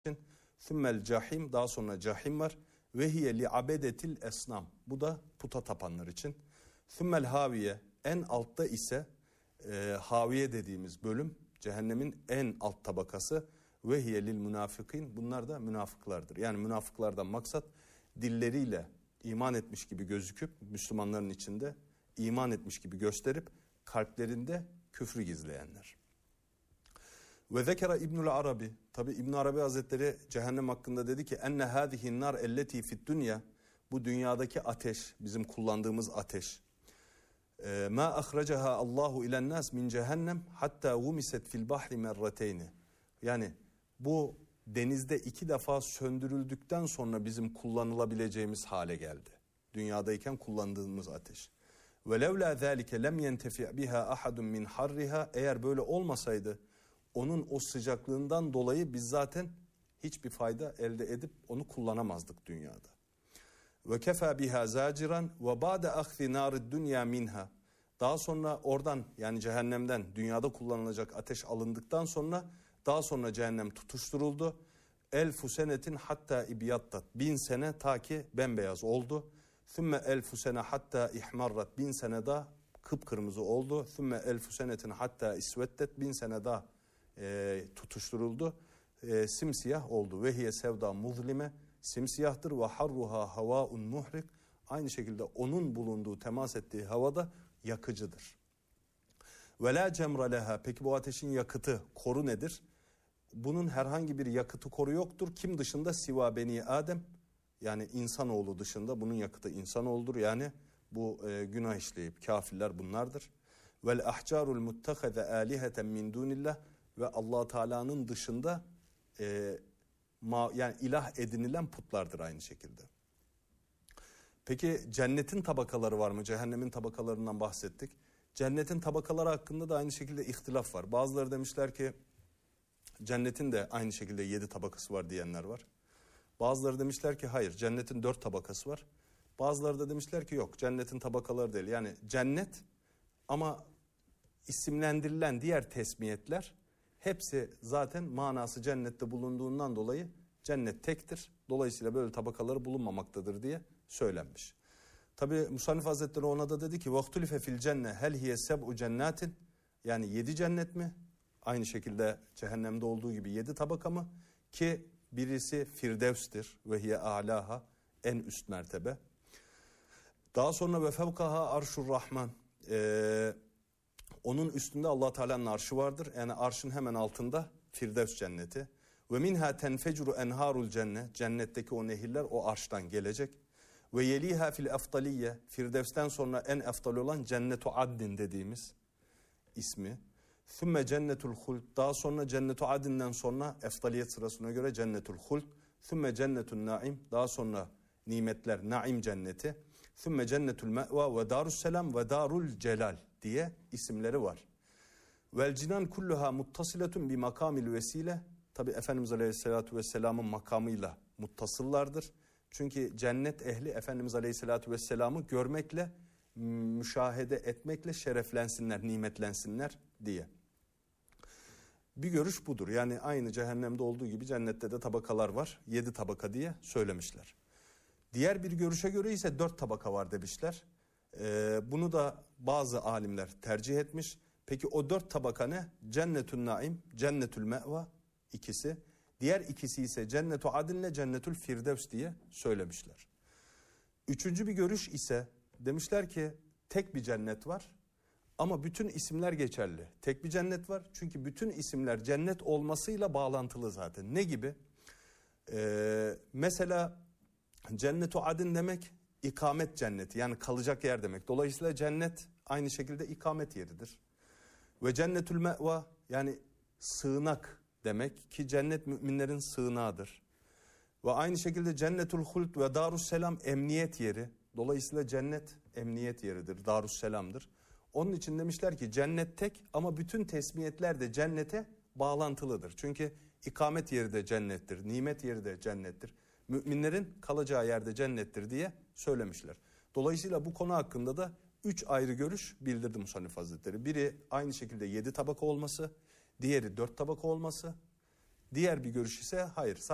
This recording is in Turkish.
Sümmel cahim, daha sonra cahim var. Ve hiye li abedetil esnam. Bu da puta tapanlar için. Sümmel haviye, en altta ise haviye dediğimiz bölüm cehennemin en alt tabakası. Ve hiye lil münafıkîn, bunlar da münafıklardır. Yani münafıklardan maksat dilleriyle iman etmiş gibi gözüküp Müslümanların içinde iman etmiş gibi gösterip kalplerinde küfrü gizleyenler. Ve zekera İbnül Arabi, tabi İbn Arabi Hazretleri cehennem hakkında dedi ki enne hâzihin nar elleti fid dünya, bu dünyadaki ateş, bizim kullandığımız ateş, ma ahracaha Allahu ilen nas min cehennem hatta vumiset fil bahri merrateyni, yani bu denizde 2 defa söndürüldükten sonra bizim kullanılabileceğimiz hale geldi. Dünyadayken kullandığımız ateş. Ve levla zâlike lem yentefi' biha ahadun min harriha, eğer böyle olmasaydı onun o sıcaklığından dolayı biz zaten hiçbir fayda elde edip onu kullanamazdık dünyada. Ve kefa biha zaciran ve ba'de ahzi narid dunya minha, daha sonra oradan, yani cehennemden dünyada kullanılacak ateş alındıktan sonra daha sonra cehennem tutuşturuldu. Elfu senetin hatta ibyattat, 1000 sene ta ki bembeyaz oldu. Sümme elfu sene hatta ihmarrat, 1000 sene daha kıpkırmızı oldu. Sümme elfu senetin hatta isvettet, 1000 sene daha tutuşturuldu. Simsiyah oldu. Ve hiye sevda muzlime, simsiyahtır. Ve harruha havaun muhrik, aynı şekilde onun bulunduğu, temas ettiği havada yakıcıdır. Ve la cemre leha, peki bu ateşin yakıtı, koru nedir? Bunun herhangi bir yakıtı, koru yoktur. Kim dışında? Siva beni Adem, yani insanoğlu dışında bunun yakıtı insanoğludur. Yani bu günah işleyip kafirler bunlardır. Vel ahcarul muttahaze aliheten min dunillah, ve Allah Teala'nın dışında yani ilah edinilen putlardır aynı şekilde. Peki cennetin tabakaları var mı? Cehennemin tabakalarından bahsettik. Cennetin tabakaları hakkında da aynı şekilde ihtilaf var. Bazıları demişler ki cennetin de aynı şekilde 7 tabakası var diyenler var. Bazıları demişler ki hayır, cennetin 4 tabakası var. Bazıları da demişler ki yok, cennetin tabakaları değil. Yani cennet ama isimlendirilen diğer tesmiyetler hepsi zaten manası cennette bulunduğundan dolayı cennet tektir. Dolayısıyla böyle tabakaları bulunmamaktadır diye söylenmiş. Tabi Musannif Hazretleri ona da dedi ki vaktulife fil cenne hel hiye seb'u cennetin, yani 7 cennet mi? Aynı şekilde cehennemde olduğu gibi 7 tabaka mı? Ki birisi Firdevs'tir ve hiye a'laha, en üst mertebe. Daha sonra ve fevkaha arşur rahman, onun üstünde Allah Teala'nın arşı vardır. Yani arşın hemen altında Firdevs cenneti. Ve minha tenfecru enharul cennet, cennetteki o nehirler o arştan gelecek. Ve yeliha fil eftaliyye, Firdevs'ten sonra en eftal olan cennetu addin dediğimiz ismi. Sümme cennetul huld, daha sonra cennetu addinden sonra eftaliyet sırasına göre cennetul huld. Sümme cennetun naim, daha sonra nimetler, naim cenneti. Sümme cennetul me'va ve darusselam ve darul celal diye isimleri var. Vel cinan kulluha muttasiletun bi makamil vesile. Tabi Efendimiz Aleyhisselatü Vesselam'ın makamıyla muttasıllardır. Çünkü cennet ehli Efendimiz Aleyhisselatü Vesselam'ı görmekle, müşahede etmekle şereflensinler, nimetlensinler diye. Bir görüş budur. Yani aynı cehennemde olduğu gibi cennette de tabakalar var. 7 tabaka diye söylemişler. Diğer bir görüşe göre ise 4 tabaka var demişler. Bunu da bazı alimler tercih etmiş. Peki o 4 tabaka ne? Cennetün naim, cennetül me'va ikisi. Diğer ikisi ise cennetu adinle cennetül firdevs diye söylemişler. Üçüncü bir görüş ise demişler ki tek bir cennet var ama bütün isimler geçerli. Tek bir cennet var çünkü bütün isimler cennet olmasıyla bağlantılı zaten. Ne gibi? Mesela cennetu adin demek ikamet cenneti, yani kalacak yer demek. Dolayısıyla cennet aynı şekilde ikamet yeridir. Ve cennetül me'va, yani sığınak demek ki cennet müminlerin sığınağıdır. Ve aynı şekilde cennetül huld ve darusselam emniyet yeri. Dolayısıyla cennet emniyet yeridir, darusselamdır. Onun için demişler ki cennet tek ama bütün tesmiyetler de cennete bağlantılıdır. Çünkü ikamet yeri de cennettir, nimet yeri de cennettir. Müminlerin kalacağı yerde cennettir diye söylemişler. Dolayısıyla bu konu hakkında da 3 ayrı görüş bildirdi Musannif Hazretleri. Biri aynı şekilde 7 tabaka olması, diğeri 4 tabaka olması, diğer bir görüş ise hayır,